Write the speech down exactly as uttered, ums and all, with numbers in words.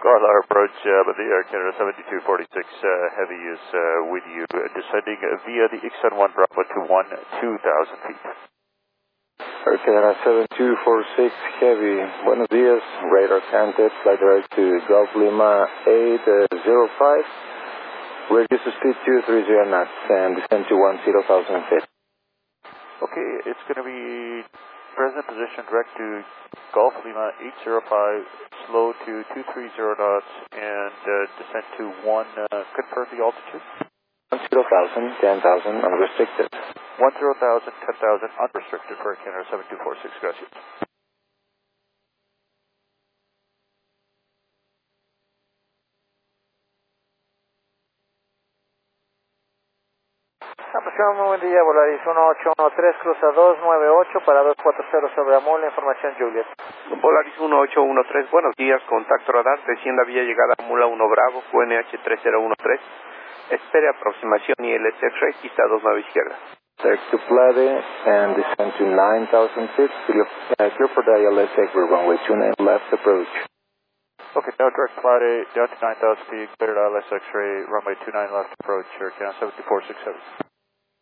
Guadalajara approach, uh, but the Air Canada seventy-two forty-six uh, Heavy is uh, with you, uh, descending via the X N one Bravo to one, two thousand feet. Air Canada seven two four six Heavy, buenos días, radar counted, flight direct to Golf Lima eight zero five, reduce to speed two thirty knots and descend to one zero thousand feet. Okay, it's going to be present position direct to Golf Lima eight zero five, slow to two thirty knots and uh, descend to one, uh, confirm the altitude. one zero thousand, ten thousand, unrestricted. one zero thousand, ten thousand, unrestricted for Air Canada seven two four six, gracias. Aproximadamente, muy buen día, Volaris uno ocho uno tres, cruza dos nueve ocho para dos cuatro cero sobre Amul, la información Juliet. Volaris uno ocho uno tres, buenos días, contacto radar, descienda vía llegada a Mula uno Bravo, Q N H tres cero uno tres, espere aproximación I L S X-ray, pista dos nueve izquierda. Direct to Plade and descend to nine thousand feet, clear, uh, clear for the I L S X-ray runway two nine left approach. Okay, now direct Plade down to nine thousand feet, cleared I L S X-ray, runway two nine left approach, Air Canada seven two four six seven.